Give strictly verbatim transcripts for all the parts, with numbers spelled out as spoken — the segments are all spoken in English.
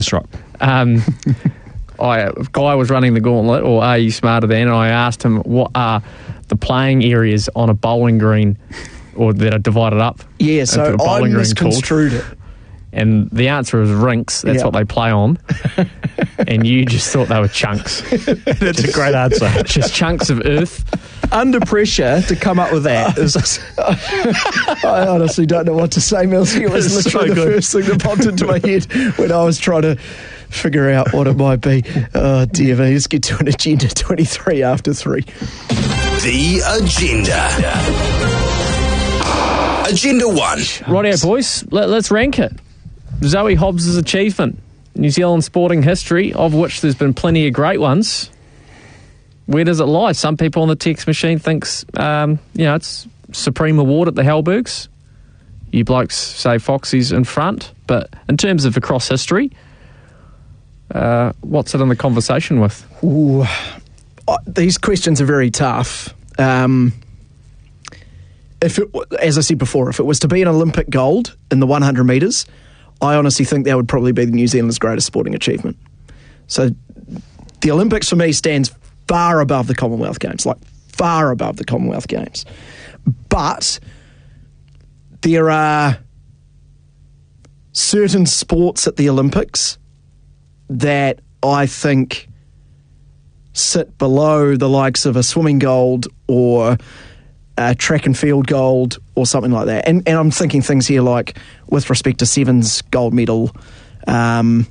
That's right. Um, I, a guy was running the gauntlet, or Are You Smarter Than, and I asked him what are the playing areas on a bowling green, or that are divided up. Yeah, so I misconstrued it. And the answer is rinks. That's yeah. what they play on. And you just thought they were chunks. That's a great answer. Just chunks of earth. Under pressure to come up with that. Is, I honestly don't know what to say, Milsey. It was It's literally so the good. first thing that popped into my head when I was trying to figure out what it might be. Oh, dear me. Let's get to an Agenda twenty-three after three. The Agenda. Agenda one. Rightio, boys. Let, let's rank it. Zoe Hobbs' achievement. New Zealand sporting history, of which there's been plenty of great ones. Where does it lie? Some people on the text machine thinks, um, you know, it's Supreme Award at the Hellbergs. You blokes say Foxy's in front. But in terms of across history, uh, what's it in the conversation with? Ooh, uh, these questions are very tough. Um, if it, as I said before, if it was to be an Olympic gold in the one hundred metres, I honestly think that would probably be New Zealand's greatest sporting achievement. So the Olympics for me stands far above the Commonwealth Games, like far above the Commonwealth Games. But there are certain sports at the Olympics that I think sit below the likes of a swimming gold or a track and field gold or something like that. And, and I'm thinking things here like with respect to Sevens gold medal, um,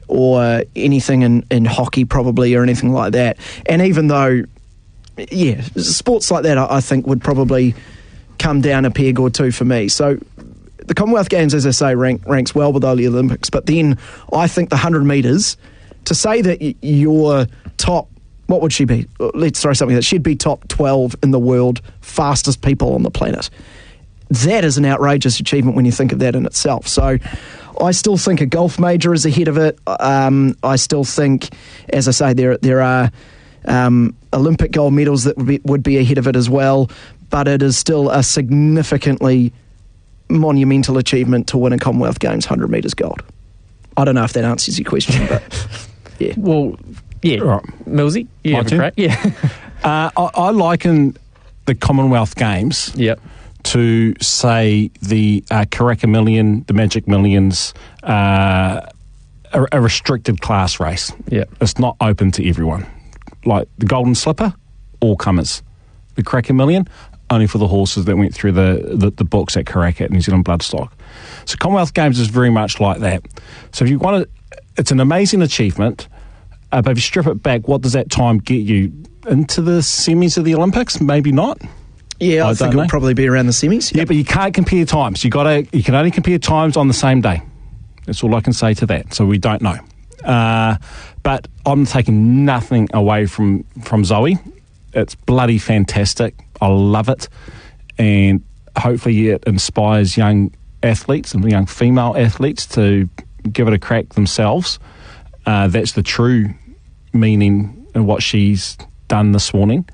or anything in, in hockey probably, or anything like that. And even though, yeah, sports like that I, I think would probably come down a peg or two for me. So the Commonwealth Games, as I say, rank, ranks well below the Olympics. But then I think the one hundred metres, to say that y- you're top, what would she be? Let's throw something that she'd be top twelve in the world, fastest people on the planet. That is an outrageous achievement when you think of that in itself. So I still think a golf major is ahead of it. Um, I still think, as I say, there there are um, Olympic gold medals that would be, would be ahead of it as well. But it is still a significantly monumental achievement to win a Commonwealth Games one hundred metres gold. I don't know if that answers your question, but yeah. Well, yeah. Right. Millsy, you My have a turn? crack. Yeah. Uh, I, I liken the Commonwealth Games Yep. to, say, the uh, Karaka Million, the Magic Millions, uh, a, a restricted class race. Yep. It's not open to everyone. Like the Golden Slipper, all comers. The Karaka Million, only for the horses that went through the, the, the books at Karaka at New Zealand Bloodstock. So Commonwealth Games is very much like that. So if you want to, it's an amazing achievement, uh, but if you strip it back, what does that time get you? Into the semis of the Olympics? Maybe not. Yeah, I, I think don't it'll know. probably be around the semis. Yeah, but you can't compare times. You got to. You can only compare times on the same day. That's all I can say to that. So we don't know. Uh, but I'm taking nothing away from, from Zoe. It's bloody fantastic. I love it. And hopefully it inspires young athletes and young female athletes to give it a crack themselves. Uh, that's the true meaning of what she's done this morning.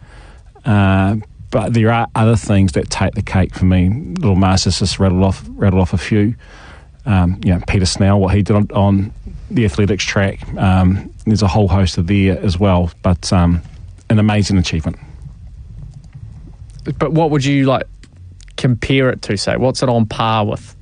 Uh, but there are other things that take the cake for me. Little Masters just rattled off, rattled off a few. Um, you know, Peter Snell, what he did on, on the athletics track. Um, there's a whole host of there as well. But um, an amazing achievement. But what would you like compare it to, say? What's it on par with?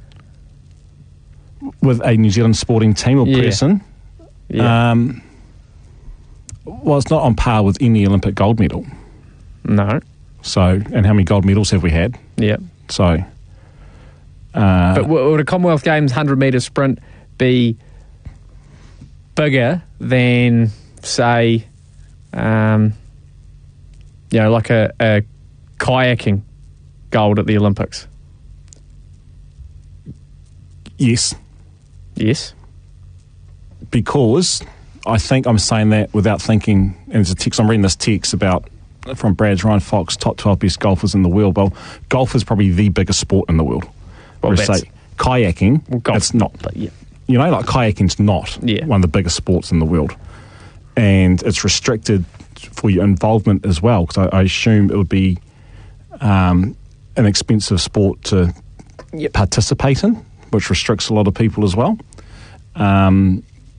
With a New Zealand sporting team or Yeah. person? Yeah. Um, well, it's not on par with any Olympic gold medal. No. So, and how many gold medals have we had? Yeah. So, uh, But w- would a Commonwealth Games one hundred metre sprint be bigger than, say, um, you know, like a, a kayaking gold at the Olympics? yes, Yes. because I think I'm saying that without thinking. And there's a text, I'm reading this text about from Brad's Ryan Fox, top twelve best golfers in the world. Well, golf is probably the biggest sport in the world. Well, Whereas, that's- say, kayaking, Well, golf's it's not. But yeah. You know, like kayaking's not Yeah. one of the biggest sports in the world. And it's restricted for your involvement as well, because I, I assume it would be um, an expensive sport to Yep. participate in, which restricts a lot of people as well. Um,